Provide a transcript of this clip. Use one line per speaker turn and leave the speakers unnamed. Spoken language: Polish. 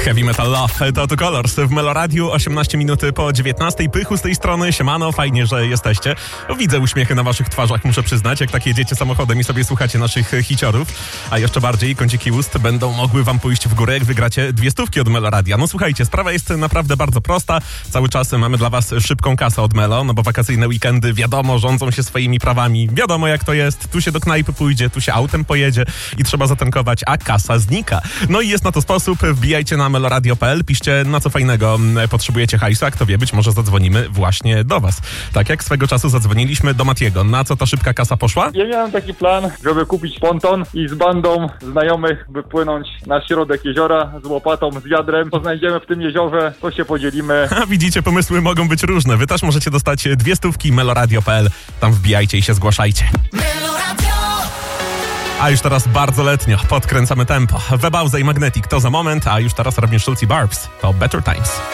Heavy Metal Love, to Colors w Meloradiu, 18 minut po 19. Pychu z tej strony, siemano, fajnie, że jesteście. Widzę uśmiechy na waszych twarzach, muszę przyznać, jak tak jedziecie samochodem i sobie słuchacie naszych hiciorów, a jeszcze bardziej kąciki ust będą mogły wam pójść w górę, jak wygracie 200 od Meloradia. No słuchajcie, sprawa jest naprawdę bardzo prosta. Cały czas mamy dla was szybką kasę od Melo, no bo wakacyjne weekendy, wiadomo, rządzą się swoimi prawami. Wiadomo jak to jest, tu się do knajpy pójdzie, tu się autem pojedzie i trzeba zatankować, a kasa znika. No i jest na to sposób, wbijajcie na meloradio.pl, piszcie na co fajnego potrzebujecie hajsu, a kto wie, być może zadzwonimy właśnie do was. Tak jak swego czasu zadzwoniliśmy do Matiego. Na co ta szybka kasa poszła?
Ja miałem taki plan, żeby kupić ponton i z bandą znajomych wypłynąć na środek jeziora z łopatą, z wiadrem. Co znajdziemy w tym jeziorze, to się podzielimy.
A widzicie, pomysły mogą być różne. Wy też możecie dostać 200 meloradio.pl. Tam wbijajcie i się zgłaszajcie. A już teraz bardzo letnio, podkręcamy tempo. Webauza i Magnetic to za moment, a już teraz również Schulz i Barbs to Better Times.